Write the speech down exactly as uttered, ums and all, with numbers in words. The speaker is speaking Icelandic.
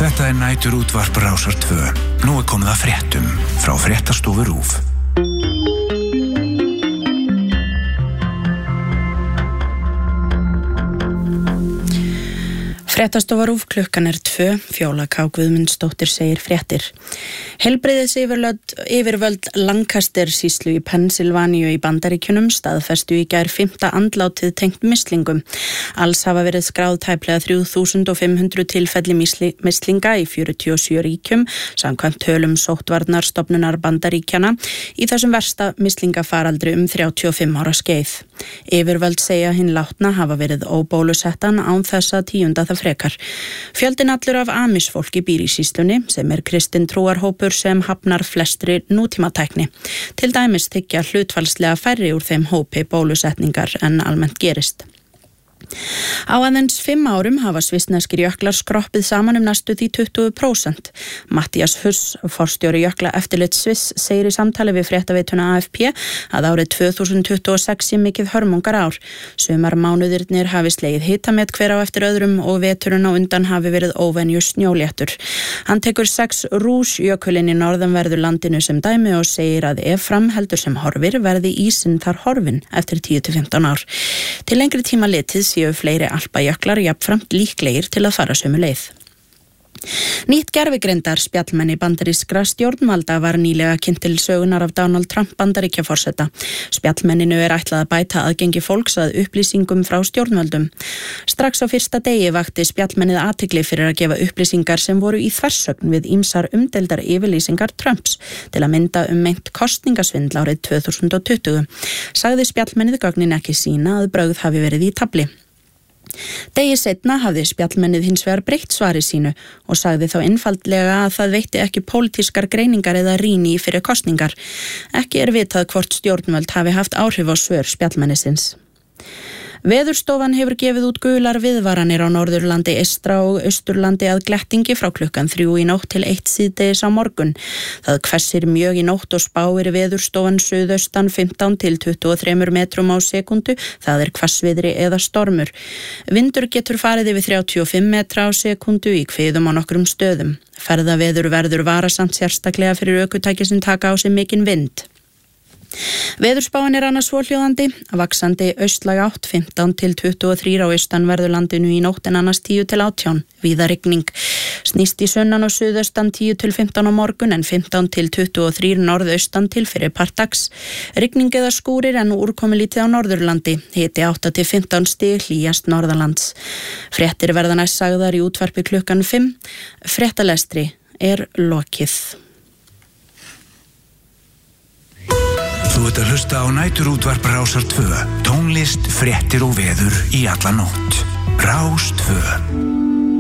Þetta er næturútvarp Rásar tvö. Nú er komið að fréttum frá fréttastofu RÚV. Fréttastofa RÚV, klukkan er tvö, Fjóla K. Guðmundsdóttir segir fréttir. Heilbrigðisyfirvöld yfirvöld Lancaster sýslu í Pennsylvaníu í Bandaríkjunum staðfestu í gær fimmta andlátið tengt mislingum. Alls hafa verið skráð tæplega þrjú þúsund fimm hundruð tilfelli misli, mislinga í fjörutíu og sjö ríkjum, samkvæmt tölum sóttvarnarstofnunar Bandaríkjana í þessum versta mislingafaraldri um þrjátíu og fimm ára skeið. Yfirvöld segja hinn látna hafa verið óbólusettan án þess að tíunda það frekar. Fjöldin allur af amisfólki býr í sýslunni sem er kristin trúarhópur sem hafnar flestri nútímatækni. Til dæmis þykja hlutfallslega færri úr þeim hópi bólusetningar en almennt gerist. Á aðeins fimm árum hafa svissneskir jöklar skroppið saman um næstu því tuttugu prósent. Matthías Huss, forstjóri jökla eftirlit Sviss, segir í samtali við fréttaveituna A F P að árið tvö þúsund tuttugu og sex sé mikið hörmungar ár. Sumar mánuðirnir hafi slegið hitamet hver á eftir öðrum og veturinn á undan hafi verið óvenju snjóléttur. Hann tekur sex Rús jökulinn í norðanverðu landinu sem dæmi og segir að ef framheldur sem horfir verði ísinn þar horfin eftir tíu til fimmtán ár. Til lengri tíma litið séu fleiri alpajöklar jafnframt líklegir til að fara sömu leið. Nýtt gervigreindar spjallmenni bandarískra stjórnvalda var nýlega kynnt til sögunar af Donald Trump Bandaríkjaforseta. Spjallmenninu er ætlað að bæta aðgengi fólks að upplýsingum frá stjórnvöldum. Strax á fyrsta degi vakti spjallmennið athygli fyrir að gefa upplýsingar sem voru í þversögn við ýmsar umdeildar yfirlýsingar Trumps til að mynda um meint kosningasvindl árið tvö þúsund tuttugu. Sagði spjallmennið gögnin ekki sína að brögð hafi verið í tafli. Degi seinna hafði spjallmennið hins vegar breytt svari sínu og sagði þá einfaldlega að það veitti ekki pólitískar greiningar eða rýni fyrir kosningar. Ekki er vitað hvort stjórnvöld hafi haft áhrif á svör spjallmennisins. Veðurstofan hefur gefið út gular viðvaranir á Norðurlandi, Eystra og Austurlandi að glettingi frá klukkan þrjú í nótt til eitt síðdegis á morgun. Það hvessir mjög í nótt og spáir Veðurstofan suðaustan fimmtán til tuttugu og þrjú metrum á sekundu, það er hvassviðri eða stormur. Vindur getur farið yfir þrjátíu og fimm metra á sekundu í kviðum á nokkrum stöðum. Ferðaveður verður varasamt sérstaklega fyrir ökutæki sem taka á sig mikinn vind. Veðurspáin er annars svohljóðandi, vaxandi austlæg átt fimmtán til tuttugu og þrjú á austanverðu landinu í nótt en annars tíu til átján, víða rigning. Snýst í sunnan og suðaustan tíu til fimmtán á morgun en fimmtán til tuttugu og þrjú norðaustan til fyrir part dags. Rigning eða skúrir en úrkomulítið á Norðurlandi, hiti átta til fimmtán stig hlýjast norðanlands. Fréttir verða næst sagðar í útvarpi klukkan fimm, fréttalestri er lokið. Þú ert að hlusta á næturútvarp Rásar tvö. Tónlist, fréttir og veður í alla nótt. Rás tvö.